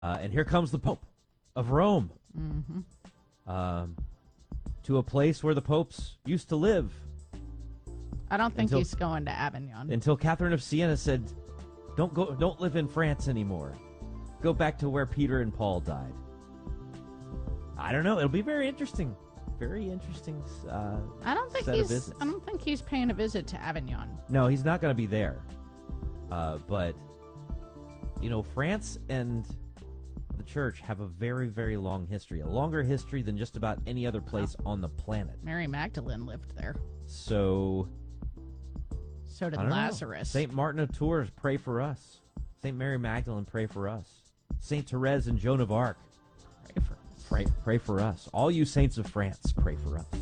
And here comes the Pope of Rome to a place where the popes used to live. I don't think he's going to Avignon. Until Catherine of Siena said, don't live in France anymore. Go back to where Peter and Paul died. I don't know. It'll be very interesting. Very interesting I don't think he's paying a visit to Avignon. No, he's not going to be there. But, France and the church have a very, very long history. A longer history than just about any other place on the planet. Mary Magdalene lived there. So did Lazarus. St. Martin of Tours, pray for us. St. Mary Magdalene, pray for us. St. Therese and Joan of Arc, pray for us. All you saints of France, pray for us.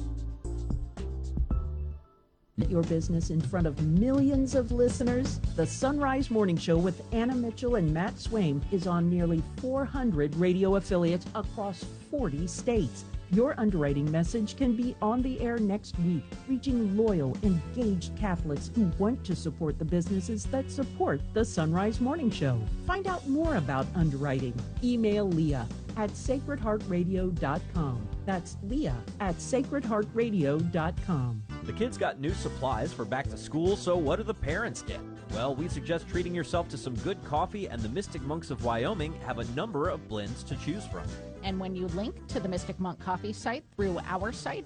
Your business in front of millions of listeners. The Sunrise Morning Show with Anna Mitchell and Matt Swaim is on nearly 400 radio affiliates across 40 states. Your underwriting message can be on the air next week, reaching loyal, engaged Catholics who want to support the businesses that support the Sunrise Morning Show. Find out more about underwriting. Email Leah at sacredheartradio.com. That's Leah at sacredheartradio.com. The kids got new supplies for back to school, so what do the parents get? Well, we suggest treating yourself to some good coffee, and the Mystic Monks of Wyoming have a number of blends to choose from. And when you link to the Mystic Monk Coffee site through our site,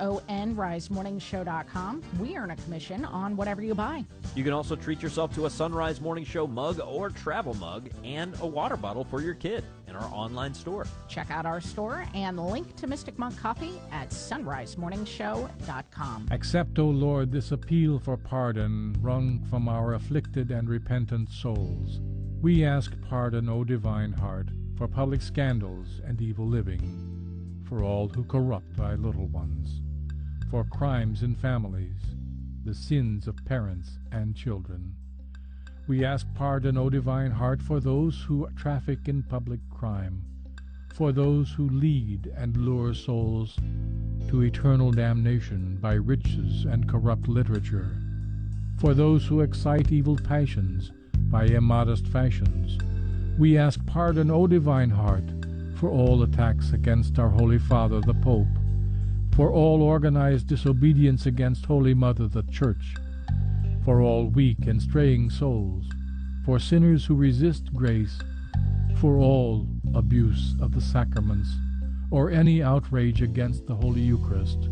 sonrisemorningshow.com, we earn a commission on whatever you buy. You can also treat yourself to a Sunrise Morning Show mug or travel mug and a water bottle for your kid in our online store. Check out our store and link to Mystic Monk Coffee at sonrisemorningshow.com. Accept, O Lord, this appeal for pardon wrung from our afflicted and repentant souls. We ask pardon, O Divine Heart, for public scandals and evil living, for all who corrupt thy little ones, for crimes in families, the sins of parents and children. We ask pardon, O Divine Heart, for those who traffic in public crime, for those who lead and lure souls to eternal damnation by riches and corrupt literature, for those who excite evil passions by immodest fashions. We ask pardon, O Divine Heart, for all attacks against our Holy Father the Pope, for all organized disobedience against Holy Mother the Church, for all weak and straying souls, for sinners who resist grace, for all abuse of the sacraments, or any outrage against the Holy Eucharist.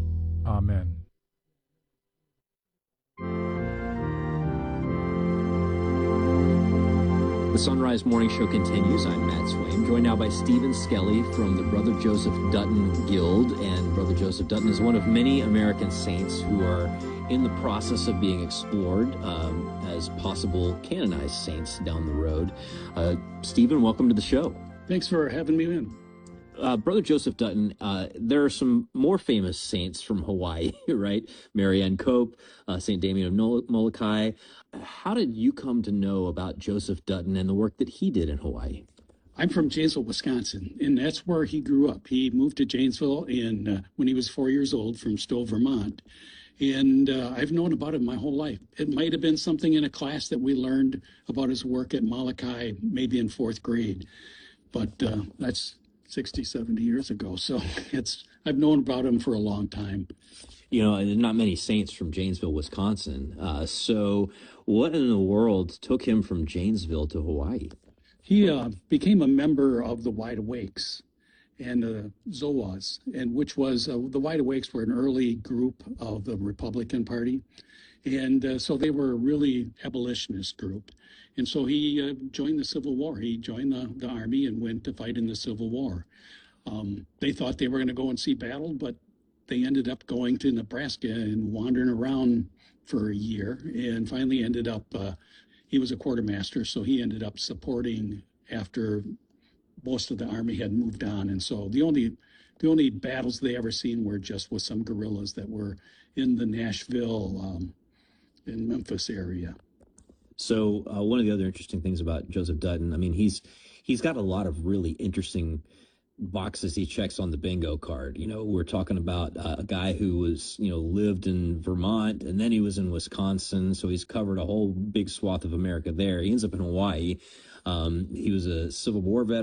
Amen. The Sunrise Morning Show continues. I'm Matt Swaim, joined now by Stephen Skelly from the Brother Joseph Dutton Guild. And Brother Joseph Dutton is one of many American saints who are in the process of being explored as possible canonized saints down the road. Stephen, welcome to the show. Thanks for having me in. Brother Joseph Dutton, there are some more famous saints from Hawaii, right? Marianne Cope, St. Damien of Molokai. How did you come to know about Joseph Dutton and the work that he did in Hawaii? I'm from Janesville, Wisconsin, and that's where he grew up. He moved to Janesville when he was 4 years old from Stowe, Vermont. And I've known about him my whole life. It might have been something in a class that we learned about his work at Molokai, maybe in fourth grade. But that's 60, 70 years ago. So I've known about him for a long time. You know, there's not many saints from Janesville, Wisconsin. So what in the world took him from Janesville to Hawaii? He became a member of the Wide Awakes and ZOAs, and which was the Wide Awakes were an early group of the Republican Party. And so they were a really abolitionist group. And so he joined the Civil War. He joined the Army and went to fight in the Civil War. They thought they were going to go and see battle, but they ended up going to Nebraska and wandering around for a year, and finally ended up, he was a quartermaster, so he ended up supporting after most of the Army had moved on. And so the only battles they ever seen were just with some guerrillas that were in the Nashville and Memphis area. So one of the other interesting things about Joseph Dutton, I mean, he's got a lot of really interesting boxes he checks on the bingo card. You know, we're talking about a guy who was, lived in Vermont, and then he was in Wisconsin, so he's covered a whole big swath of America there. He ends up in Hawaii. He was a Civil War veteran.